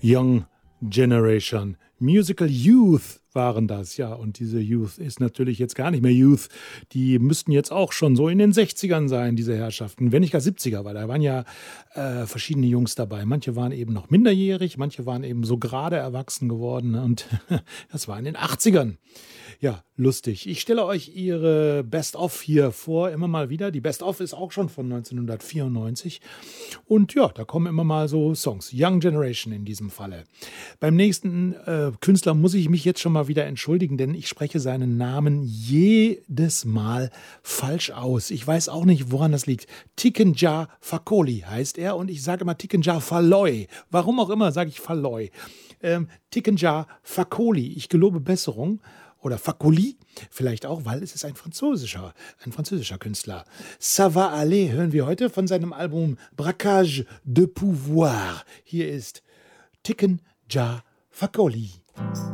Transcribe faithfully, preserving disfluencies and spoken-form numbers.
Young Generation. Musical Youth waren das, ja. Und diese Youth ist natürlich jetzt gar nicht mehr Youth. Die müssten jetzt auch schon so in den sechzigern sein, diese Herrschaften. Wenn nicht gar siebziger, weil da waren ja äh, verschiedene Jungs dabei. Manche waren eben noch minderjährig, manche waren eben so gerade erwachsen geworden. Ne? Und das war in den achtzigern. Ja, lustig. Ich stelle euch ihre Best-of hier vor, immer mal wieder. Die Best-of ist auch schon von neunzehnhundertvierundneunzig. Und ja, da kommen immer mal so Songs. Young Generation in diesem Falle. Beim nächsten äh, Künstler muss ich mich jetzt schon mal wieder entschuldigen, denn ich spreche seinen Namen jedes Mal falsch aus. Ich weiß auch nicht, woran das liegt. Tikenja Fakoli heißt er und ich sage immer Tikenja Faloi. Warum auch immer sage ich Faloi. Ähm, Tikenja Fakoli. Ich gelobe Besserung. Oder Fakoli, vielleicht auch, weil es ist ein französischer, ein französischer Künstler. Ça va aller hören wir heute von seinem Album Braquage de Pouvoir. Hier ist Tikenja Fakoli.